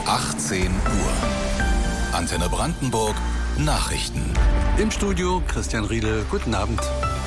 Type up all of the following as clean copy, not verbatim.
18 Uhr. Antenne Brandenburg. Nachrichten. Im Studio Christian Riedel. Guten Abend.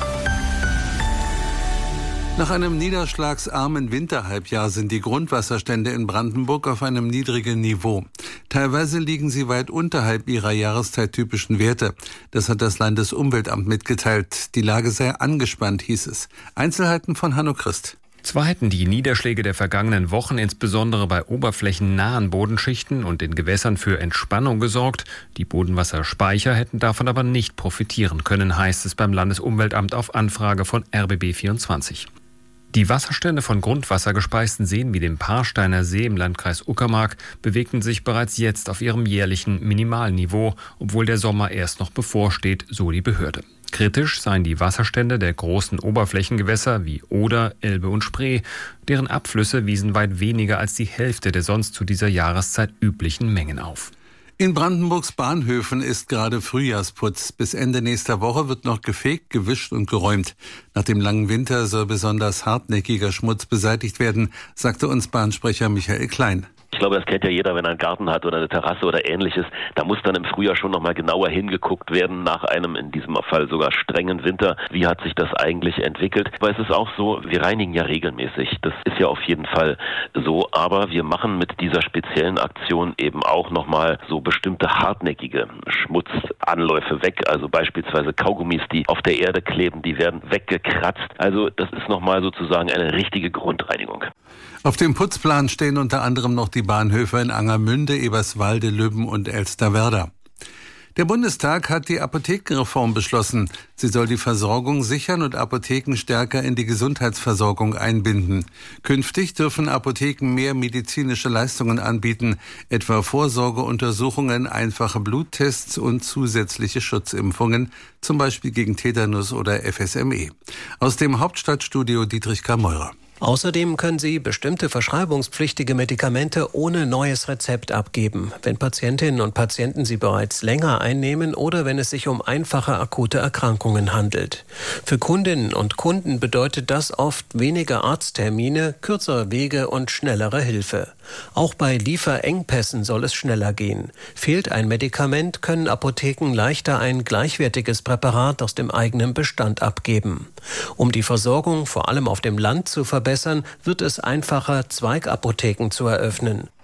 Nach einem niederschlagsarmen Winterhalbjahr sind die Grundwasserstände in Brandenburg auf einem niedrigen Niveau. Teilweise liegen sie weit unterhalb ihrer jahreszeit-typischen Werte. Das hat das Landesumweltamt mitgeteilt. Die Lage sei angespannt, hieß es. Einzelheiten von Hanno Christ. Zwar hätten die Niederschläge der vergangenen Wochen insbesondere bei oberflächennahen Bodenschichten und in Gewässern für Entspannung gesorgt. Die Bodenwasserspeicher hätten davon aber nicht profitieren können, heißt es beim Landesumweltamt auf Anfrage von RBB24. Die Wasserstände von grundwassergespeisten Seen wie dem Paarsteiner See im Landkreis Uckermark bewegten sich bereits jetzt auf ihrem jährlichen Minimalniveau, obwohl der Sommer erst noch bevorsteht, so die Behörde. Kritisch seien die Wasserstände der großen Oberflächengewässer wie Oder, Elbe und Spree. Deren Abflüsse wiesen weit weniger als die Hälfte der sonst zu dieser Jahreszeit üblichen Mengen auf. In Brandenburgs Bahnhöfen ist gerade Frühjahrsputz. Bis Ende nächster Woche wird noch gefegt, gewischt und geräumt. Nach dem langen Winter soll besonders hartnäckiger Schmutz beseitigt werden, sagte uns Bahnsprecher Michael Klein. Ich glaube, das kennt ja jeder, wenn er einen Garten hat oder eine Terrasse oder Ähnliches. Da muss dann im Frühjahr schon nochmal genauer hingeguckt werden nach einem, in diesem Fall sogar strengen Winter. Wie hat sich das eigentlich entwickelt? Aber es ist auch so, wir reinigen ja regelmäßig. Das ist ja auf jeden Fall so. Aber wir machen mit dieser speziellen Aktion eben auch nochmal so bestimmte hartnäckige Schmutzanläufe weg. Also beispielsweise Kaugummis, die auf der Erde kleben, die werden weggekratzt. Also das ist nochmal sozusagen eine richtige Grundreinigung. Auf dem Putzplan stehen unter anderem noch die Bahnhöfe in Angermünde, Eberswalde, Lübben und Elsterwerda. Der Bundestag hat die Apothekenreform beschlossen. Sie soll die Versorgung sichern und Apotheken stärker in die Gesundheitsversorgung einbinden. Künftig dürfen Apotheken mehr medizinische Leistungen anbieten, etwa Vorsorgeuntersuchungen, einfache Bluttests und zusätzliche Schutzimpfungen, zum Beispiel gegen Tetanus oder FSME. Aus dem Hauptstadtstudio Dietrich K. Meurer. Außerdem können Sie bestimmte verschreibungspflichtige Medikamente ohne neues Rezept abgeben, wenn Patientinnen und Patienten sie bereits länger einnehmen oder wenn es sich um einfache akute Erkrankungen handelt. Für Kundinnen und Kunden bedeutet das oft weniger Arzttermine, kürzere Wege und schnellere Hilfe. Auch bei Lieferengpässen soll es schneller gehen. Fehlt ein Medikament, können Apotheken leichter ein gleichwertiges Präparat aus dem eigenen Bestand abgeben. Um die Versorgung vor allem auf dem Land zu verbessern, wird es einfacher, Zweigapotheken zu eröffnen.